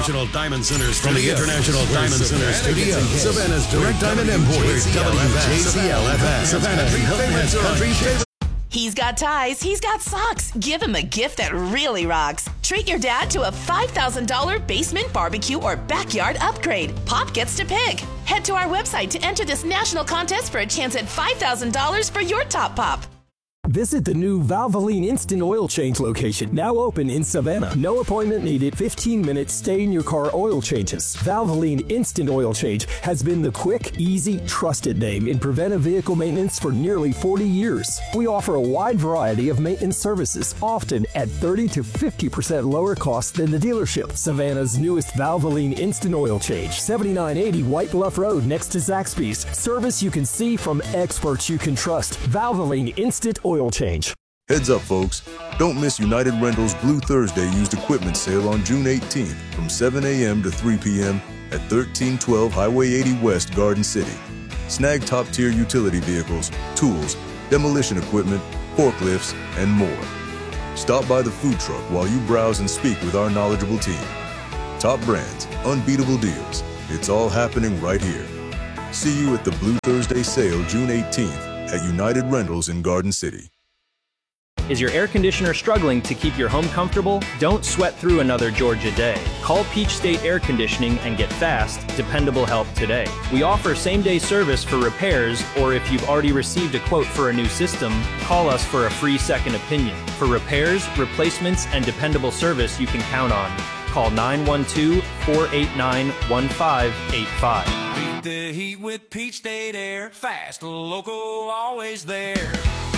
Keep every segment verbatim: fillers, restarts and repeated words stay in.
International Diamond Center From the International Diamond Center Studio, Savannah's Direct Diamond Importers, W J C L F M, Savannah's country favorite. He's got ties, he's got socks. Give him a gift that really rocks. Treat your dad to a five thousand dollars basement barbecue or backyard upgrade. Pop gets to pick. Head to our website to enter this national contest for a chance at five thousand dollars for your top pop. Visit the new Valvoline Instant Oil Change location, now open in Savannah. No appointment needed, fifteen minutes stay-in-your-car oil changes. Valvoline Instant Oil Change has been the quick, easy, trusted name in preventive vehicle maintenance for nearly forty years. We offer a wide variety of maintenance services, often at thirty to fifty percent lower cost than the dealership. Savannah's newest Valvoline Instant Oil Change, seventy-nine eighty White Bluff Road next to Zaxby's. Service you can see from experts you can trust. Valvoline Instant Oil Change. Heads up, folks. Don't miss United Rentals Blue Thursday used equipment sale on June eighteenth from seven a.m. to three p.m. at thirteen twelve Highway eighty West, Garden City. Snag top-tier utility vehicles, tools, demolition equipment, forklifts, and more. Stop by the food truck while you browse and speak with our knowledgeable team. Top brands, unbeatable deals. It's all happening right here. See you at the Blue Thursday sale June eighteenth at United Rentals in Garden City. Is your air conditioner struggling to keep your home comfortable? Don't sweat through another Georgia day. Call Peach State Air Conditioning and get fast, dependable help today. We offer same-day service for repairs, or if you've already received a quote for a new system, call us for a free second opinion. For repairs, replacements, and dependable service you can count on. Call nine one two, four eight nine, one five eight five. Beat the heat with Peach State Air. Fast, local, always there.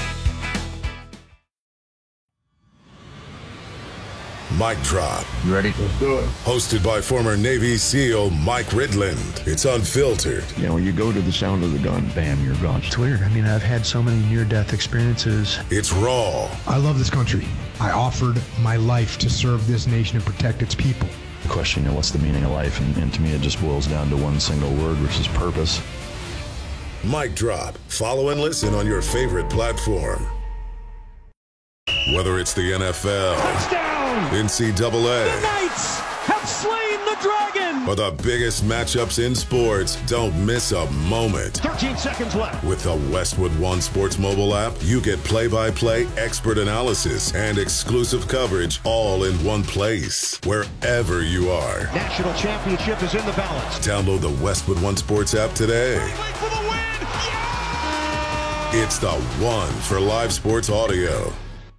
Mic Drop. You ready? Let's do it. Hosted by former Navy SEAL Mike Ridland. It's unfiltered. You know, when you go to the sound of the gun, bam, you're gone. It's weird. I mean, I've had so many near-death experiences. It's raw. I love this country. I offered my life to serve this nation and protect its people. The question, you know, what's the meaning of life? And, and to me, it just boils down to one single word, which is purpose. Mic Drop. Follow and listen on your favorite platform. Whether it's the N F L, touchdown, N C double A, the Knights have slain the dragon, or the biggest matchups in sports, don't miss a moment. thirteen seconds left. With the Westwood One Sports mobile app, you get play-by-play, expert analysis, and exclusive coverage all in one place, wherever you are. National championship is in the balance. Download the Westwood One Sports app today. For the win. Yeah! It's the one for live sports audio.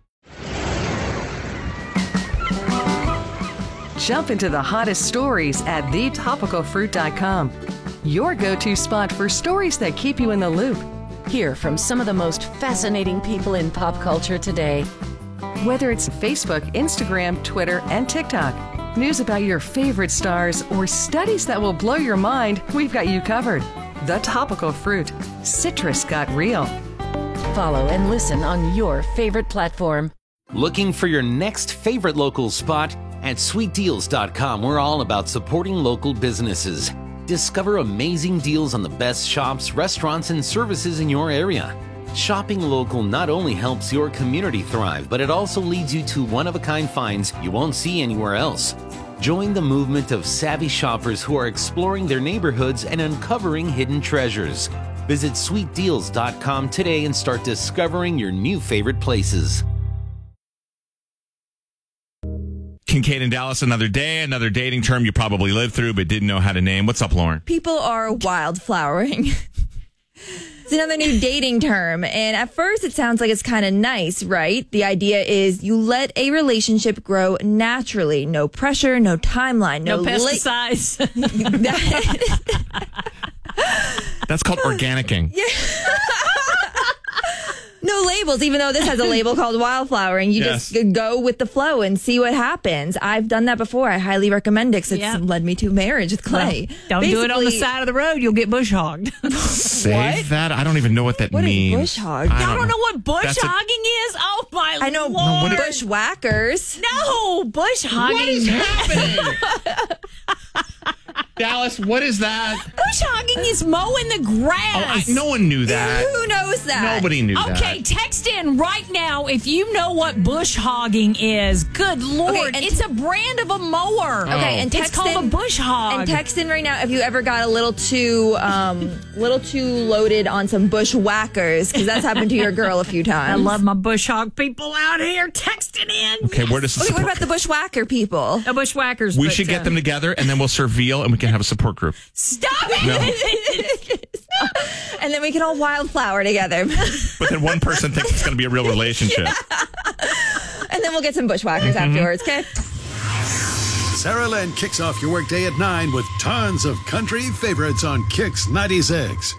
Jump into the hottest stories at the topical fruit dot com. Your go-to spot for stories that keep you in the loop. Hear from some of the most fascinating people in pop culture today. Whether it's Facebook, Instagram, Twitter, and TikTok, news about your favorite stars, or studies that will blow your mind, we've got you covered. The Topical Fruit. Citrus got real. Follow and listen on your favorite platform. Looking for your next favorite local spot? At sweet deals dot com, we're all about supporting local businesses. Discover amazing deals on the best shops, restaurants, and services in your area. Shopping local not only helps your community thrive, but it also leads you to one-of-a-kind finds you won't see anywhere else. Join the movement of savvy shoppers who are exploring their neighborhoods and uncovering hidden treasures. Visit sweet deals dot com today and start discovering your new favorite places. Kincaid in Dallas, another day, another dating term you probably lived through but didn't know how to name. What's up, Lauren? People are wildflowering. It's another new dating term. And at first, it sounds like it's kind of nice, right? The idea is you let a relationship grow naturally. No pressure, no timeline, no, no pesticides. That's called organicing. Yeah. No labels, even though this has a label called wildflowering. You yes. just go with the flow and see what happens. I've done that before. I highly recommend it because yeah. it's led me to marriage with Clay. Well, don't Basically, do it on the side of the road. You'll get bush hogged. Save what? that? I don't even know what that what means. What is bush hog? I don't, don't know what bush That's hogging a... is? Oh, my I know Lord. No, bushwhackers. No, bush hogging. What is happening? Dallas, what is that? Bush hogging is mowing the grass. Oh, I, no one knew that. Who knows that? Nobody knew that. Okay, text in right now if you know what bush hogging is. Good Lord. Okay, and it's a brand of a mower. Okay, and text it's called in, a bush hog. And text in right now if you ever got a little too, um, little too loaded on some bushwhackers, because that's happened to your girl a few times. I love my bush hog people out here texting in. Okay, where does the Okay, support- what about the bushwhacker people? The bushwhackers. We but, should get uh, them together, and then we'll serve veal, and we can have a support group. Stop No. it! And then we can all wildflower together. But then one person thinks it's going to be a real relationship. And then we'll get some bushwhackers Mm-hmm. afterwards, okay? Sarah Lynn kicks off your workday at nine with tons of country favorites on Kix ninety-six.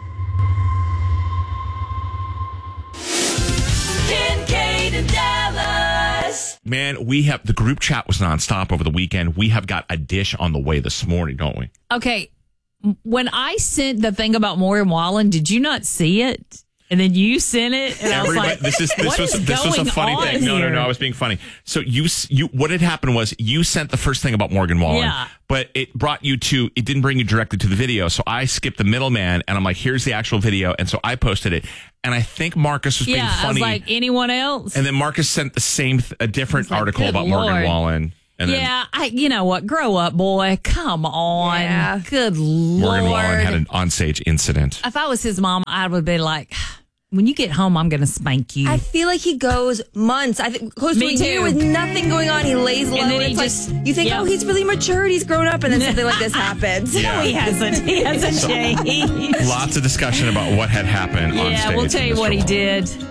Kincaid and Dallas. Man, we have, the group chat was nonstop over the weekend. We have got a dish on the way this morning, don't we? Okay, when I sent the thing about Morgan Wallen, did you not see it? And then you sent it, and Everybody, I was like, this is this what was is this was a going funny on thing. No, no, here? no, I was being funny. So you you what had happened was you sent the first thing about Morgan Wallen, Yeah. but it brought you to it didn't bring you directly to the video. So I skipped the middleman, and I'm like, here's the actual video, and so I posted it. And I think Marcus was Yeah, being funny. I was like, anyone else? And then Marcus sent the same th- a different like, article good about Morgan Lord. Wallen. And then yeah, I, you know what? Grow up, boy. Come on. Yeah. Good Lord. Morgan Wallen had an onstage incident. If I was his mom, I would be like, when you get home, I'm going to spank you. I feel like he goes months, I think close to Me a year too. with nothing going on. He lays low. And then it's he like, just- you think, yep. oh, he's really matured. He's grown up, and then something like this happens. Yeah. No, he hasn't. He hasn't changed. Lots of discussion about what had happened on Yeah, stage. we'll tell you with what he Mister Wallen. did.